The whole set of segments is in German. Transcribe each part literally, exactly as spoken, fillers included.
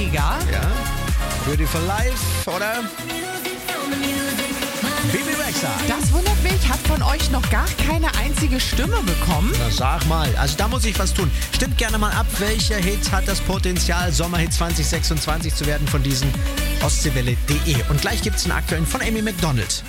Mega. Ja. Beautiful Life, oder? Bibi Rexha. Das wundert mich, hat von euch noch gar keine einzige Stimme bekommen. Na sag mal, also da muss ich was tun. Stimmt gerne mal ab, welcher Hit hat das Potenzial, Sommerhit zwanzig sechsundzwanzig zu werden von diesen Ostseewelle punkt de. Und gleich gibt's einen aktuellen von Amy Macdonald.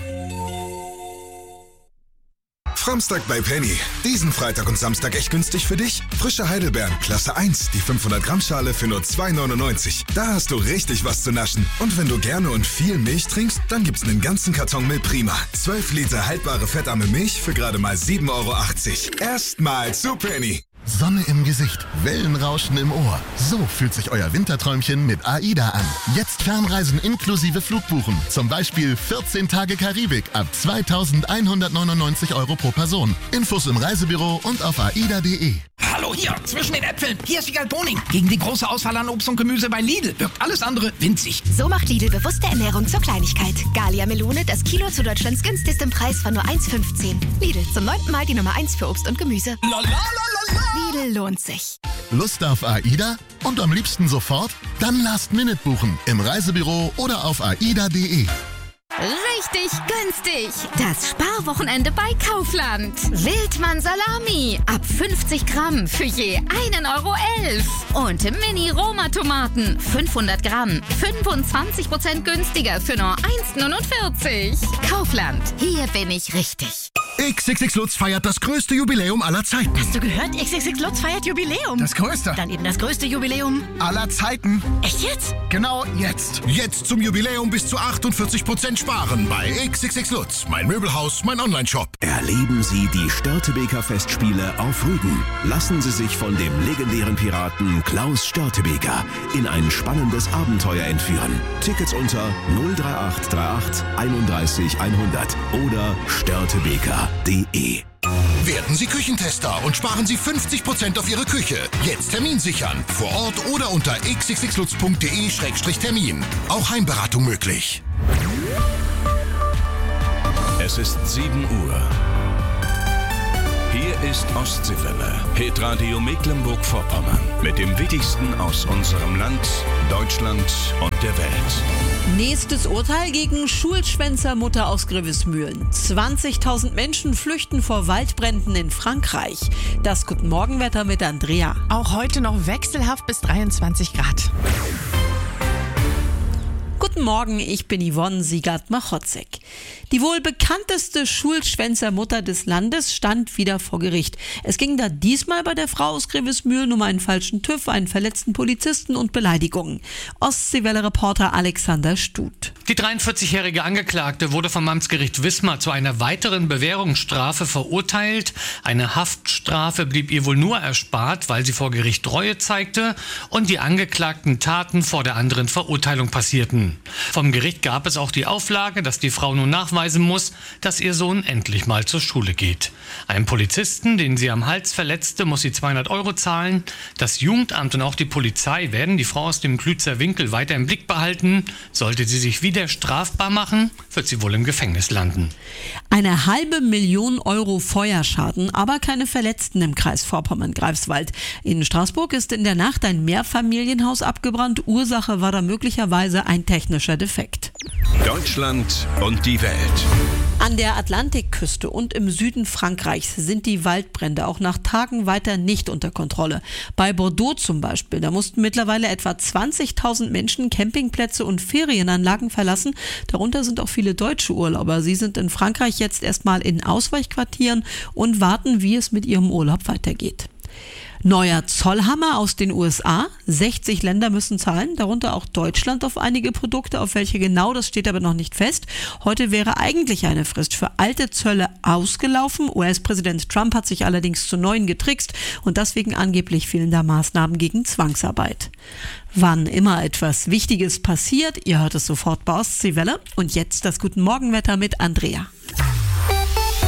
Framstag bei Penny. Diesen Freitag und Samstag echt günstig für dich. Frische Heidelbeeren, Klasse eins, die fünfhundert Gramm Schale für nur zwei neunundneunzig. Da hast du richtig was zu naschen. Und wenn du gerne und viel Milch trinkst, dann gibt's einen ganzen Karton Milch Prima. zwölf Liter haltbare fettarme Milch für gerade mal sieben Euro achtzig. Erstmal zu Penny. Sonne im Gesicht, Wellenrauschen im Ohr. So fühlt sich euer Winterträumchen mit AIDA an. Jetzt Fernreisen inklusive Flugbuchen. Zum Beispiel vierzehn Tage Karibik ab zweitausendeinhundertneunundneunzig Euro pro Person. Infos im Reisebüro und auf aida punkt de. Hallo hier, zwischen den Äpfeln. Hier ist Wiegald Boning. Gegen die große Auswahl an Obst und Gemüse bei Lidl wirkt alles andere winzig. So macht Lidl bewusste Ernährung zur Kleinigkeit. Galia Melone, das Kilo zu Deutschlands günstigstem Preis von nur eins fünfzehn. Lidl, zum neunten Mal die Nummer eins für Obst und Gemüse. Lalalala. Lidl lohnt sich. Lust auf AIDA? Und am liebsten sofort? Dann Last Minute buchen. Im Reisebüro oder auf aida punkt de. Richtig günstig. Das Sparwochenende bei Kaufland. Wildmann Salami ab fünfzig Gramm für je einen Euro elf. Und Mini-Roma-Tomaten fünfhundert Gramm. fünfundzwanzig Prozent günstiger für nur eins neunundvierzig. Kaufland. Hier bin ich richtig. X X X Lutz feiert das größte Jubiläum aller Zeiten. Hast du gehört? X X X Lutz feiert Jubiläum. Das größte. Dann eben das größte Jubiläum aller Zeiten. Echt jetzt? Genau jetzt. Jetzt zum Jubiläum bis zu achtundvierzig Prozent sparen bei X X X Lutz. Mein Möbelhaus, mein Online-Shop. Erleben Sie die Störtebeker Festspiele auf Rügen. Lassen Sie sich von dem legendären Piraten Klaus Störtebeker in ein spannendes Abenteuer entführen. Tickets unter null drei acht drei acht einunddreißig hundert oder störtebeker punkt de. Werden Sie Küchentester und sparen Sie fünfzig Prozent auf Ihre Küche. Jetzt Termin sichern. Vor Ort oder unter x x x lutz punkt de Schrägstrich Termin. Auch Heimberatung möglich. Es ist sieben Uhr. Hier ist Ostseewelle, Hitradio Mecklenburg-Vorpommern. Mit dem Wichtigsten aus unserem Land, Deutschland und der Welt. Nächstes Urteil gegen Schulschwänzermutter aus Grevesmühlen. zwanzigtausend Menschen flüchten vor Waldbränden in Frankreich. Das Guten Morgenwetter mit Andrea. Auch heute noch wechselhaft bis dreiundzwanzig Grad. Guten Morgen, ich bin Yvonne Siegert-Machotzek. Die wohl bekannteste Schulschwänzermutter des Landes stand wieder vor Gericht. Es ging da diesmal bei der Frau aus Grevesmühlen um einen falschen TÜV, einen verletzten Polizisten und Beleidigungen. Ostseewelle-Reporter Alexander Stut. Die dreiundvierzigjährige Angeklagte wurde vom Amtsgericht Wismar zu einer weiteren Bewährungsstrafe verurteilt. Eine Haftstrafe blieb ihr wohl nur erspart, weil sie vor Gericht Reue zeigte und die angeklagten Taten vor der anderen Verurteilung passierten. Vom Gericht gab es auch die Auflage, dass die Frau nun nachweisen muss, dass ihr Sohn endlich mal zur Schule geht. Einem Polizisten, den sie am Hals verletzte, muss sie zweihundert Euro zahlen. Das Jugendamt und auch die Polizei werden die Frau aus dem Klützer Winkel weiter im Blick behalten. Sollte sie sich wieder strafbar machen, wird sie wohl im Gefängnis landen. Eine halbe Million Euro Feuerschaden, aber keine Verletzten im Kreis Vorpommern-Greifswald. In Straßburg ist in der Nacht ein Mehrfamilienhaus abgebrannt. Ursache war da möglicherweise ein technischer Defekt. Deutschland und die Welt. An der Atlantikküste und im Süden Frankreichs sind die Waldbrände auch nach Tagen weiter nicht unter Kontrolle. Bei Bordeaux zum Beispiel, da mussten mittlerweile etwa zwanzigtausend Menschen Campingplätze und Ferienanlagen verlassen. Darunter sind auch viele deutsche Urlauber. Sie sind in Frankreich jetzt erstmal in Ausweichquartieren und warten, wie es mit ihrem Urlaub weitergeht. Neuer Zollhammer aus den U S A. sechzig Länder müssen zahlen, darunter auch Deutschland auf einige Produkte. Auf welche genau, das steht aber noch nicht fest. Heute wäre eigentlich eine Frist für alte Zölle ausgelaufen. U S-Präsident Trump hat sich allerdings zu neuen getrickst und deswegen angeblich fehlender Maßnahmen gegen Zwangsarbeit. Wann immer etwas Wichtiges passiert, ihr hört es sofort bei Ostseewelle. Und jetzt das Guten Morgenwetter mit Andrea.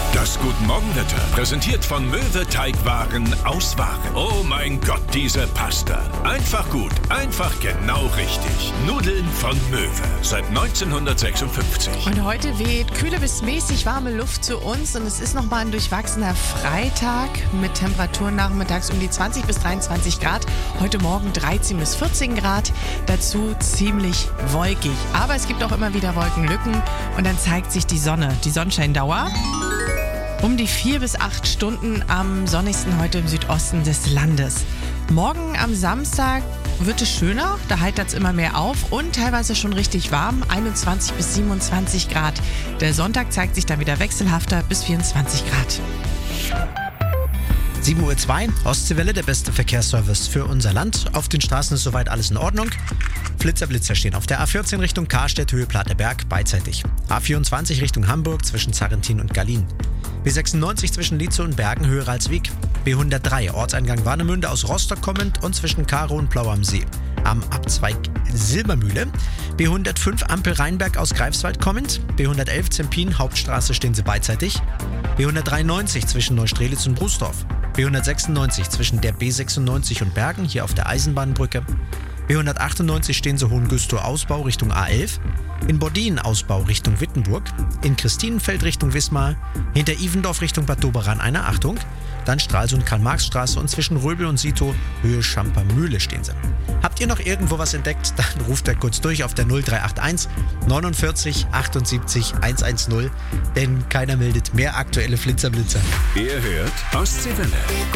Das Guten Morgenwetter, präsentiert von Möwe Teigwaren aus Waren. Oh mein Gott, diese Pasta. Einfach gut, einfach genau richtig. Nudeln von Möwe, seit neunzehnhundertsechsundfünfzig. Und heute weht kühle bis mäßig warme Luft zu uns und es ist nochmal ein durchwachsener Freitag mit Temperaturen nachmittags um die zwanzig bis dreiundzwanzig Grad. Heute Morgen dreizehn bis vierzehn Grad, dazu ziemlich wolkig. Aber es gibt auch immer wieder Wolkenlücken und dann zeigt sich die Sonne. Die Sonnenscheindauer um die vier bis acht Stunden am sonnigsten heute im Südosten des Landes. Morgen am Samstag wird es schöner, da heitert es immer mehr auf und teilweise schon richtig warm, einundzwanzig bis siebenundzwanzig Grad. Der Sonntag zeigt sich dann wieder wechselhafter bis vierundzwanzig Grad. sieben Uhr zwei, Ostseewelle, der beste Verkehrsservice für unser Land. Auf den Straßen ist soweit alles in Ordnung. Flitzer, Blitzer stehen auf der A vierzehn Richtung Karstedt, Höhe Plateberg, beidseitig. A vierundzwanzig Richtung Hamburg zwischen Zarrentin und Gallien. B sechsundneunzig zwischen Lietzow und Bergen, Höhe Ralswiek. B hundertdrei, Ortseingang Warnemünde aus Rostock kommend und zwischen Karo und Plau am See. Am Abzweig Silbermühle. B hundertfünf, Ampel Rheinberg aus Greifswald kommend. B hundertelf, Zempin, Hauptstraße stehen sie beidseitig. B hundertdreiundneunzig zwischen Neustrelitz und Brusdorf. B hundertsechsundneunzig zwischen der B sechsundneunzig und Bergen, hier auf der Eisenbahnbrücke. B hundertachtundneunzig stehen sie Hohengüstrow Ausbau Richtung A elf. In Bordin Ausbau Richtung Wittenburg. In Christinenfeld Richtung Wismar. Hinter Ivendorf Richtung Bad Doberan eine Achtung. Dann Stralsund Karl-Marx-Straße und zwischen Röbel und Sito Höhe Schampermühle stehen sie. Habt ihr noch irgendwo was entdeckt? Dann ruft er kurz durch auf der null drei acht eins neunundvierzig achtundsiebzig hundertzehn, denn keiner meldet mehr aktuelle Flitzerblitzer. Ihr hört Ostseewelle.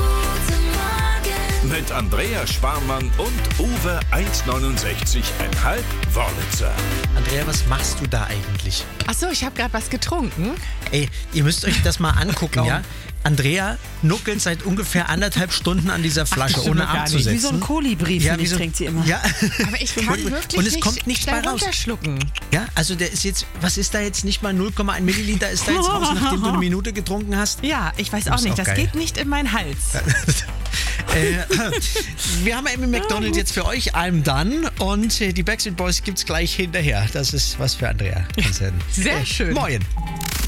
Mit Andrea Sparmann und Uwe eins neunundsechzig Komma fünf Wörlitzer. Andrea, was machst du da eigentlich? Achso, ich habe gerade was getrunken. Ey, ihr müsst euch das mal angucken, ja? Andrea nuckelt seit ungefähr anderthalb Stunden an dieser Flasche, Ach, ohne abzusetzen. Wie so ein Kolibri, ja, finde ich, so, trinkt sie immer. Ja. Aber ich kann und, wirklich und es nicht kommt nichts bei raus. runterschlucken. Ja, also der ist jetzt, was ist da jetzt nicht mal null Komma eins Milliliter ist da jetzt raus, nachdem du eine Minute getrunken hast? Ja, ich weiß auch nicht, auch das geil. geht nicht in meinen Hals. äh, wir haben Amy McDonald jetzt für euch, I'm Done, und äh, die Backstreet Boys gibt's gleich hinterher. Das ist was für Andrea. Sehr schön. Moin.